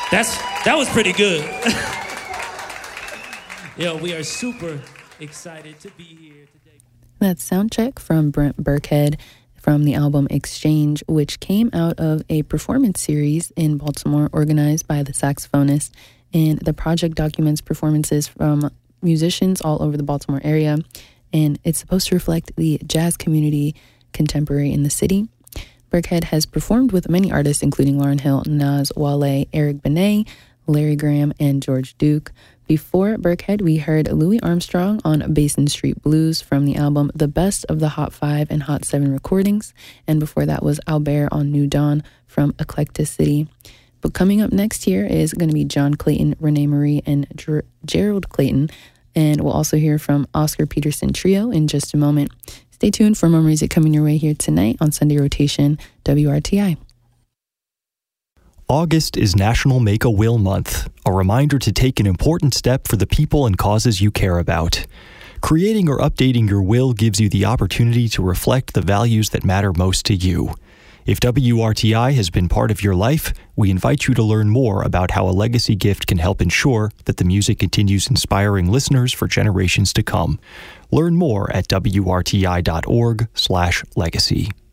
That was pretty good. We are super excited to be here today. That's Soundcheck from Brent Burkhead from the album Exchange, which came out of a performance series in Baltimore organized by the saxophonist, and the project documents performances from musicians all over the Baltimore area, and it's supposed to reflect the jazz community contemporary in the city. Burkhead has performed with many artists, including Lauryn Hill, Nas, Wale, Eric Benet, Larry Graham, and George Duke. Before Burkhead, we heard Louis Armstrong on Basin Street Blues from the album The Best of the Hot 5 and Hot 7 Recordings. And before that was Albert on New Dawn from Eclecticity. But coming up next here is going to be John Clayton, Renee Marie, and Gerald Clayton. And we'll also hear from Oscar Peterson Trio in just a moment. Stay tuned for more music coming your way here tonight on Sunday Rotation, WRTI. August is National Make a Will Month, a reminder to take an important step for the people and causes you care about. Creating or updating your will gives you the opportunity to reflect the values that matter most to you. If WRTI has been part of your life, we invite you to learn more about how a legacy gift can help ensure that the music continues inspiring listeners for generations to come. Learn more at wrti.org/legacy.